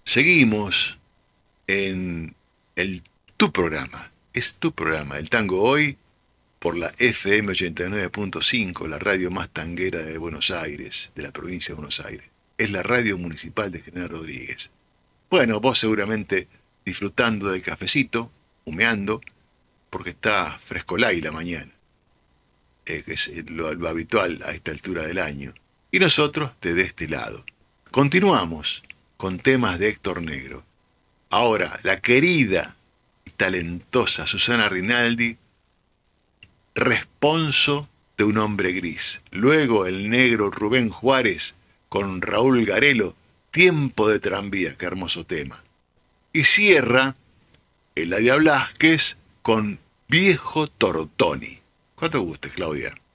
Seguimos en tu programa. Es tu programa, el Tango Hoy, por la FM 89.5, la radio más tanguera de Buenos Aires, de la provincia de Buenos Aires. Es la radio municipal de General Rodríguez. Bueno, vos seguramente disfrutando del cafecito, humeando, porque está frescolay la mañana, que es lo habitual a esta altura del año. Y nosotros de este lado. Continuamos con temas de Héctor Negro. Ahora, la querida y talentosa Susana Rinaldi, Responso de un hombre gris. Luego el negro Rubén Juárez con Raúl Garelo, Tiempo de tranvía, qué hermoso tema. Y cierra Eladia Blasquez con Viejo Tortoni. ¿Cuánto guste, Claudia?